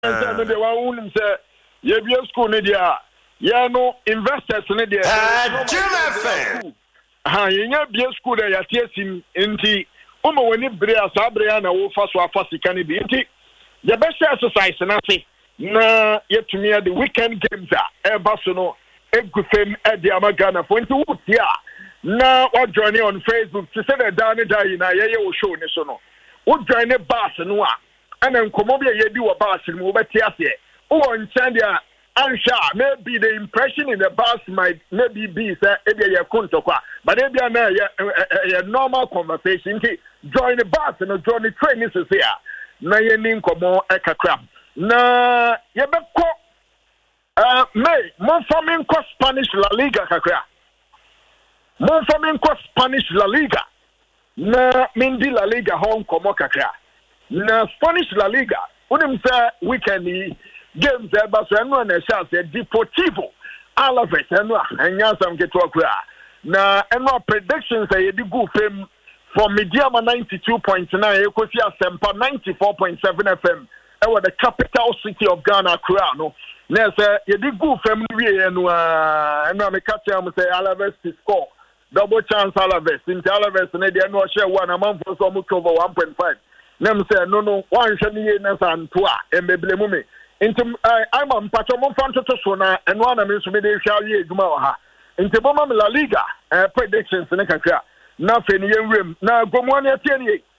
no de wa won say ye bia school ne dia ye no investors ne dia yenya bia school da ya tiesim nti umo woni bre asabre ya na wo fa so afa sika ne bi nti ye be share exercise na se na ye tumi the weekend games a eba so no egufem e de amagana for nti wo tia na wa join on Facebook to say the down day na ye wo show ne so no wo join ne bus no a ana nkomo bia ye di wo bus mu wo betia se wo nchen dia ansha maybe the impression in the bus might maybe be say e be ye kontokwa but e bia na ye normal conversation ki join the bus no join the train is here na ye ni nkomo e kakra na ye be ko May mon famine ko Spanish La Liga kakra mon famine ko Spanish La Liga na mindi La Liga hon komo kakra na Spanish La Liga unim say weekend games eba so eno na chance Deportivo Alaves eno anya sam keto akura na eno predictions e di go fam for Mediama 92.9 ekosi asempa 94.7 FM e the capital city of Ghana Accra no na say ye di go fam wie eno eno me catch am say Alaves to score double chance Alaves in Alaves na dey no share one amount for so much over 1.5 na me say no one hwe ni na santo a embeblemu me into I'm on Patromon Fanto Sona and one of Miss Media Gumaha. Into Bomam La Liga predictions in the country. Nothing in rim. Now, go on at 28.